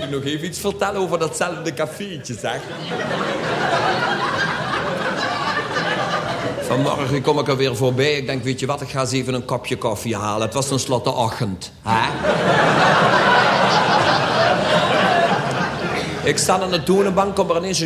u nog even iets vertellen over datzelfde cafeetje, zeg? Vanmorgen kom ik er weer voorbij. Ik denk, weet je wat, ik ga eens even een kopje koffie halen. Het was tenslotte ochtend. Hè? Ik sta aan de toonbank, kom er ineens